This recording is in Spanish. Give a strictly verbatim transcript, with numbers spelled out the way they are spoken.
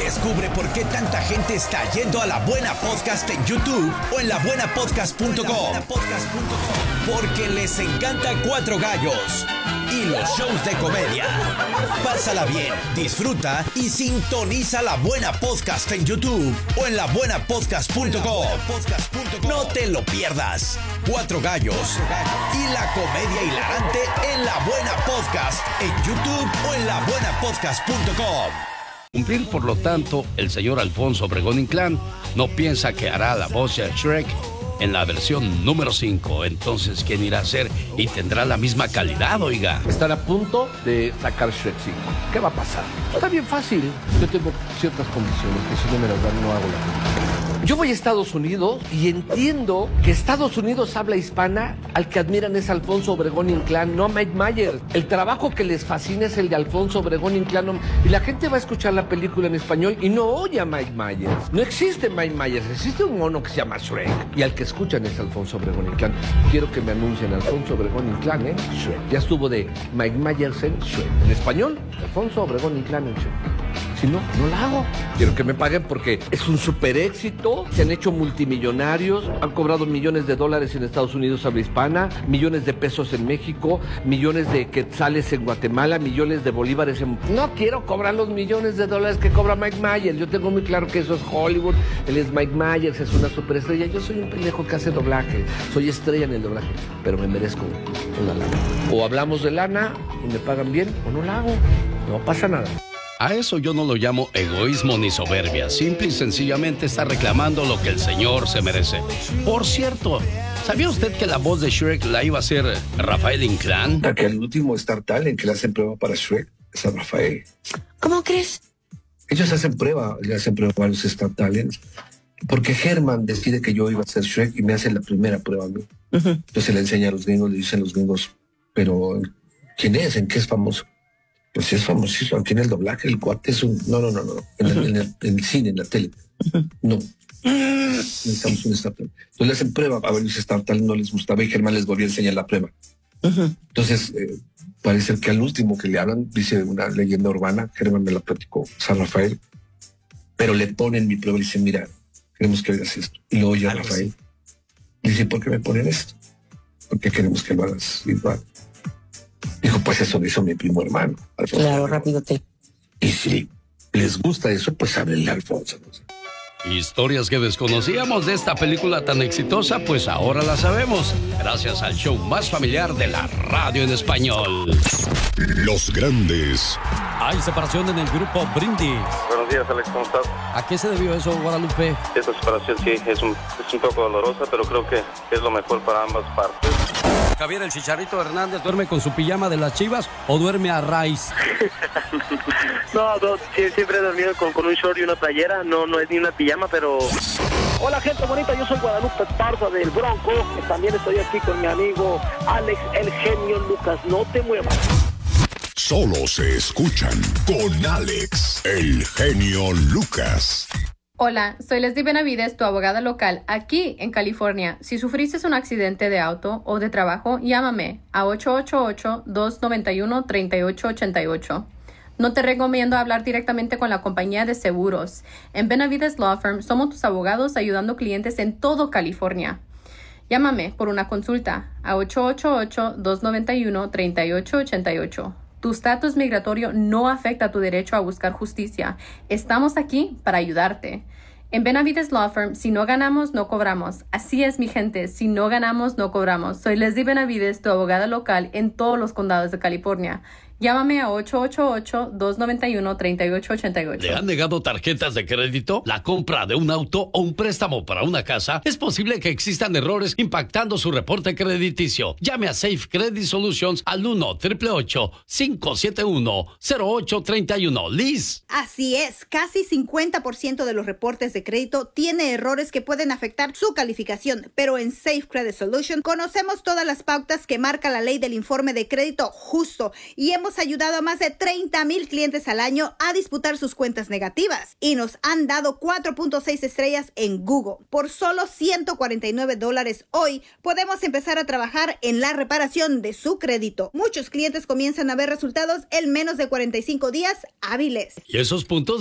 Descubre por qué tanta gente está yendo a La Buena Podcast en YouTube o en la buena podcast punto com. Porque les encanta Cuatro Gallos y los shows de comedia. Pásala bien, disfruta y sintoniza La Buena Podcast en YouTube o en la buena podcast punto com. No te lo pierdas. Cuatro Gallos y la comedia hilarante en La Buena Podcast en YouTube o en la buena podcast punto com. Cumplir, por lo tanto, el señor Alfonso Obregón Inclán no piensa que hará la voz de Shrek en la versión número cinco. Entonces, ¿quién irá a ser? Y tendrá la misma calidad, oiga. Están a punto de sacar Shrek cinco. ¿Qué va a pasar? Está bien fácil. Yo tengo ciertas condiciones que si no me las dan, no hago la película. Yo voy a Estados Unidos y entiendo que Estados Unidos habla hispana, al que admiran es Alfonso Obregón Inclán, no a Mike Myers. El trabajo que les fascina es el de Alfonso Obregón Inclán. Y la gente va a escuchar la película en español y no oye a Mike Myers. No existe Mike Myers, existe un mono que se llama Shrek. Y al que escuchan es Alfonso Obregón Inclán. Quiero que me anuncien Alfonso Obregón Inclán en Shrek. Ya estuvo de Mike Myers en Shrek. En español, Alfonso Obregón Inclán en Shrek. Si no, no la hago. Quiero que me paguen porque es un super éxito. Se han hecho multimillonarios, han cobrado millones de dólares en Estados Unidos habla hispana, millones de pesos en México, millones de quetzales en Guatemala, millones de bolívares en... No quiero cobrar los millones de dólares que cobra Mike Myers. Yo tengo muy claro que eso es Hollywood. Él es Mike Myers, es una superestrella. Yo soy un pendejo que hace doblaje. Soy estrella en el doblaje, pero me merezco una lana. O hablamos de lana y me pagan bien, o no la hago. No pasa nada. A eso yo no lo llamo egoísmo ni soberbia. Simple y sencillamente está reclamando lo que el señor se merece. Por cierto, ¿sabía usted que la voz de Shrek la iba a hacer Rafael Inclán? Que el último Star Talent que le hacen prueba para Shrek es a Rafael. ¿Cómo crees? Ellos hacen prueba, le hacen prueba a los Star Talents. Porque Herman decide que yo iba a ser Shrek y me hace la primera prueba a mí. Uh-huh. Entonces le enseña a los gringos, le dicen los gringos, pero ¿quién es? ¿En qué es famoso? Pues es famosísimo, aquí en el doblaje, el cuate es un... No, no, no, no, en, uh-huh. el, en, el, en el cine, en la tele. Uh-huh. No. Necesitamos un Star Talent. Entonces le hacen prueba, a ver, los Star Talent no les gustaba y Germán les volvió a enseñar la prueba. Uh-huh. Entonces, eh, parece que al último que le hablan, dice una leyenda urbana, Germán me la platicó, San Rafael, pero le ponen mi prueba y dicen, mira, queremos que hagas esto. Y lo oye a Rafael. Y dice, ¿por qué me ponen esto? Porque queremos que lo hagas igual. Dijo, pues eso lo hizo mi primo hermano, Alfonso. Claro, rápido te. Y si les gusta eso, pues háblenle a Alfonso. Historias que desconocíamos de esta película tan exitosa, pues ahora la sabemos. Gracias al show más familiar de la radio en español. Los grandes. Hay separación en el grupo Brindis. Buenos días, Alex, ¿cómo estás? ¿A qué se debió eso, Guadalupe? Esta separación sí es un, es un poco dolorosa, pero creo que es lo mejor para ambas partes. Javier, el Chicharito Hernández, ¿duerme con su pijama de las Chivas o duerme a raíz? no, no, siempre he dormido con, con un short y una playera, no, no es ni una pijama, pero... Hola, gente bonita, yo soy Guadalupe Parza del Bronco, también estoy aquí con mi amigo Alex, el genio Lucas, no te muevas. Solo se escuchan con Alex, el genio Lucas. Hola, soy Leslie Benavides, tu abogada local, aquí en California. Si sufriste un accidente de auto o de trabajo, llámame a ocho ocho ocho, dos nueve uno, tres ocho ocho ocho. No te recomiendo hablar directamente con la compañía de seguros. En Benavides Law Firm somos tus abogados ayudando clientes en todo California. Llámame por una consulta a ocho ocho ocho, dos nueve uno, tres ocho ocho ocho. Tu estatus migratorio no afecta tu derecho a buscar justicia. Estamos aquí para ayudarte. En Benavides Law Firm, si no ganamos, no cobramos. Así es, mi gente, si no ganamos, no cobramos. Soy Leslie Benavides, tu abogada local en todos los condados de California. Llámame a ocho ocho ocho, dos nueve uno, tres ocho ocho ocho. ¿Le han negado tarjetas de crédito? ¿La compra de un auto o un préstamo para una casa? Es posible que existan errores impactando su reporte crediticio. Llame a Safe Credit Solutions al uno, ocho ocho ocho, cinco siete uno, cero ocho tres uno. Liz. Así es, casi cincuenta por ciento de los reportes de crédito tiene errores que pueden afectar su calificación, pero en Safe Credit Solutions conocemos todas las pautas que marca la ley del informe de crédito justo y hemos ayudado a más de treinta mil clientes al año a disputar sus cuentas negativas y nos han dado cuatro punto seis estrellas en Google. Por solo ciento cuarenta y nueve dólares hoy podemos empezar a trabajar en la reparación de su crédito. Muchos clientes comienzan a ver resultados en menos de cuarenta y cinco días hábiles. Y esos puntos